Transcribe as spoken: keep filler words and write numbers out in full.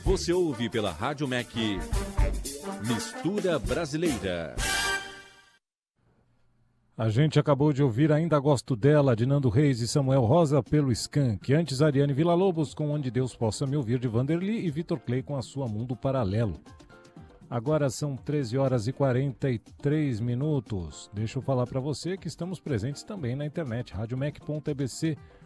Você ouve pela Rádio M E C Mistura Brasileira. A gente acabou de ouvir Ainda Gosto Dela, de Nando Reis e Samuel Rosa, pelo Skank. Antes, Ariane Villa-Lobos, com Onde Deus Possa Me Ouvir, de Vanderly, e Vitor Clay com a sua Mundo Paralelo. Agora são treze horas e quarenta e três minutos. Deixa eu falar para você que estamos presentes também na internet, rádio mec ponto e b c